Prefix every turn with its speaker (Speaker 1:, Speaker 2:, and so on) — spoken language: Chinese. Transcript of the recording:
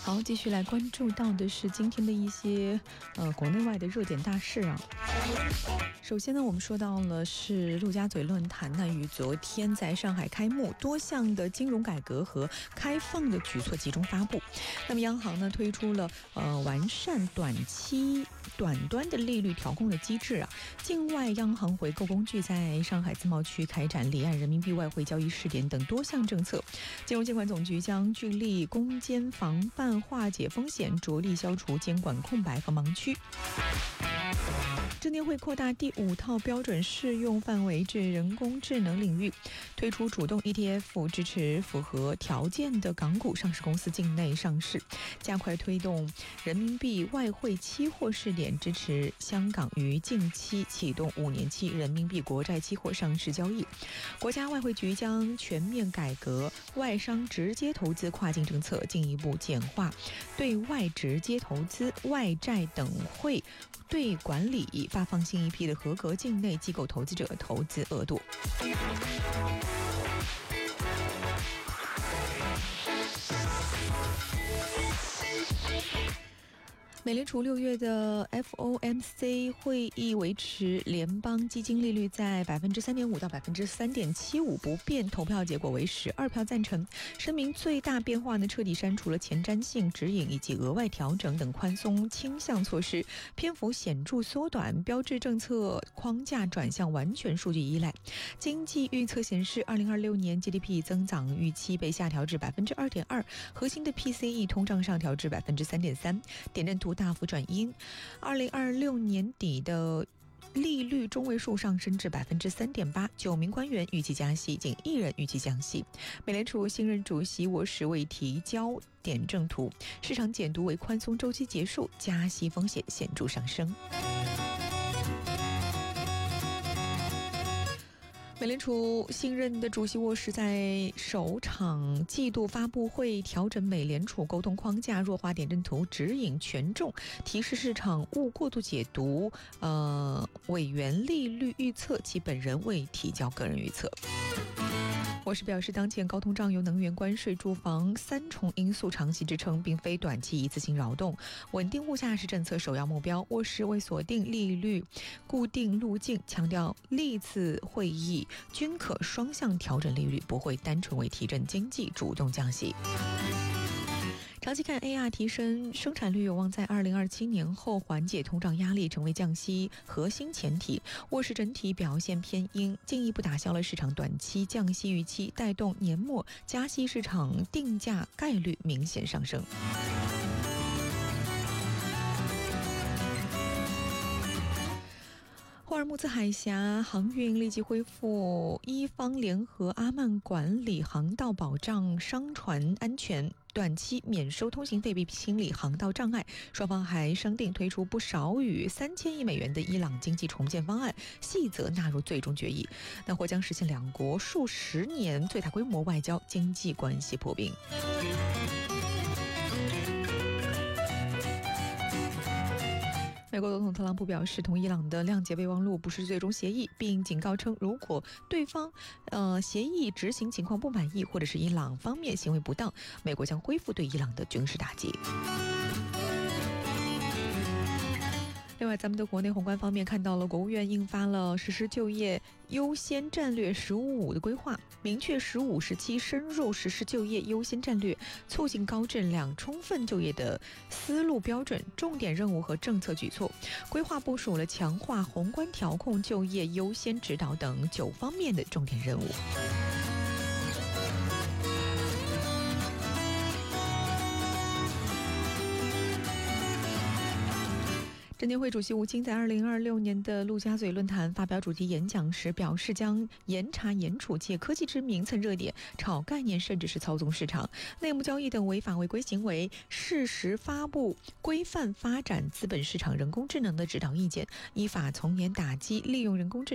Speaker 1: 好，继续来关注到的是今天的一些国内外的热点大事啊。首先呢，我们说到了是陆家嘴论坛呢于昨天在上海开幕，多项的金融改革和开放的举措集中发布。那么央行呢推出了完善短端的利率调控的机制啊，境外央行回购工具在上海自贸区开展离岸人民币外汇交易试点等多项政策。金融监管总局将聚力攻坚防范化解风险，着力消除监管空白和盲区。证监会扩大第5套标准适用范围至人工智能领域，推出主动 ETF， 支持符合条件的港股上市公司境内上市，加快推动人民币外汇期货试点，支持香港于近期启动5年期人民币国债期货上市交易。国家外汇局将全面改革外商直接投资跨境政策，进一步简化对外直接投资、外债等汇对管理，发放新一批的合格境内机构投资者投资额度。美联储6月的 FOMC 会议维持联邦基金利率在 3.5% 到 3.75% 不变，投票结果为12票赞成。声明最大变化呢，彻底删除了前瞻性指引以及额外调整等宽松倾向措施，篇幅显著缩短，标志政策框架转向完全数据依赖。经济预测显示，2026年 GDP 增长预期被下调至 2.2%， 核心的 PCE 通胀上调至 3.3%， 点阵图大幅转阴。2026年底的利率中位数上升至 3.8%， 9名官员预计加息，仅1人预计降息。美联储新任主席沃什未提交点阵图，市场解读为宽松周期结束，加息风险显著上升。美联储新任的主席沃什在首场季度发布会调整美联储沟通框架，弱化点阵图指引权重，提示市场勿过度解读委员利率预测，其本人未提交个人预测。沃什表示，当前高通胀由能源、关税、住房3重因素长期支撑，并非短期一次性扰动，稳定物价是政策首要目标。沃什为锁定利率固定路径，强调历次会议均可双向调整利率，不会单纯为提振经济主动降息。长期看 AR 提升生产率有望在2027年后缓解通胀压力，成为降息核心前提。沃什整体表现偏鹰，进一步打消了市场短期降息预期，带动年末加息市场定价概率明显上升。霍尔木兹海峡航运立即恢复，伊方联合阿曼管理航道，保障商船安全，短期免收通行费并清理航道障碍。双方还商定推出不少于3000亿美元的伊朗经济重建方案，细则纳入最终决议，那或将实现两国数十年最大规模外交经济关系破冰。美国总统特朗普表示，同伊朗的谅解备忘录不是最终协议，并警告称，如果对方协议执行情况不满意，或者是伊朗方面行为不当，美国将恢复对伊朗的军事打击。另外，咱们的国内宏观方面看到了，国务院印发了实施就业优先战略15.5的规划，明确15、17深入实施就业优先战略，促进高质量充分就业的思路标准、重点任务和政策举措。规划部署了强化宏观调控、就业优先指导等9方面的重点任务。证监会主席吴清在2026年的陆家嘴论坛发表主题演讲时表示，将严查严处借科技之名蹭热点、炒概念，甚至是操纵市场、内幕交易等违法违规行为，适时发布规范发展资本市场人工智能的指导意见，依法从严打击利用人工智能